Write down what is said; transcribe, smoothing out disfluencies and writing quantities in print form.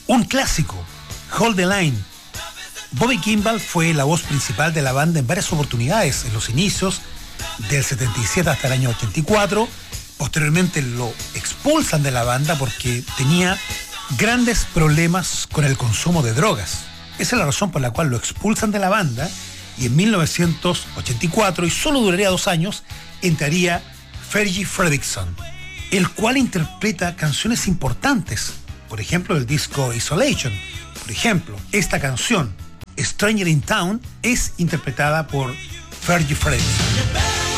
Un clásico, Hold the Line. Bobby Kimball fue la voz principal de la banda en varias oportunidades en los inicios del 77 hasta el año 84. Posteriormente lo expulsan de la banda porque tenía grandes problemas con el consumo de drogas. Esa es la razón por la cual lo expulsan de la banda, y en 1984, y solo duraría 2 años, entraría Fergie Fredriksson, el cual interpreta canciones importantes, por ejemplo, del disco Isolation. Por ejemplo, esta canción, Stranger in Town, es interpretada por Fergie Fredriksson.